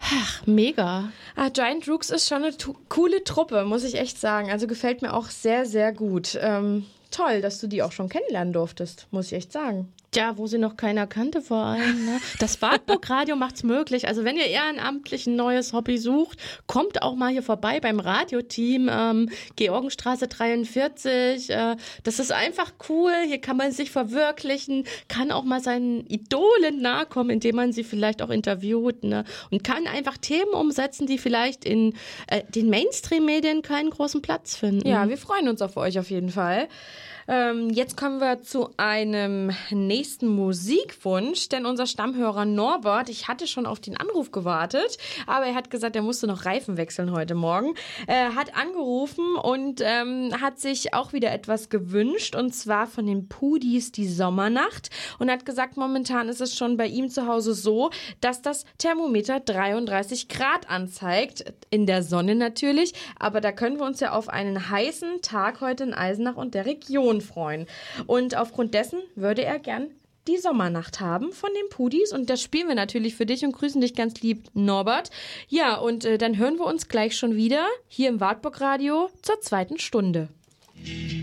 Ach, mega. Giant Rooks ist schon eine coole Truppe, muss ich echt sagen. Also gefällt mir auch sehr, sehr gut. Toll, dass du die auch schon kennenlernen durftest, muss ich echt sagen. Ja, wo sie noch keiner kannte vor allem. Ne? Das Wartburg-Radio macht's möglich. Also wenn ihr ehrenamtlich ein neues Hobby sucht, kommt auch mal hier vorbei beim Radioteam, Georgenstraße 43. Das ist einfach cool. Hier kann man sich verwirklichen, kann auch mal seinen Idolen nahe kommen, indem man sie vielleicht auch interviewt. Ne? Und kann einfach Themen umsetzen, die vielleicht in den Mainstream-Medien keinen großen Platz finden. Ja, wir freuen uns auf euch auf jeden Fall. Jetzt kommen wir zu einem nächsten Musikwunsch, denn unser Stammhörer Norbert, ich hatte schon auf den Anruf gewartet, aber er hat gesagt, er musste noch Reifen wechseln heute Morgen, hat angerufen und hat sich auch wieder etwas gewünscht, und zwar von den Pudis die Sommernacht, und hat gesagt, momentan ist es schon bei ihm zu Hause so, dass das Thermometer 33 Grad anzeigt, in der Sonne natürlich, aber da können wir uns ja auf einen heißen Tag heute in Eisenach und der Region freuen. Und aufgrund dessen würde er gern die Sommernacht haben von den Pudis, und das spielen wir natürlich für dich und grüßen dich ganz lieb, Norbert. Ja, und dann hören wir uns gleich schon wieder hier im Wartburg Radio zur 2. Stunde.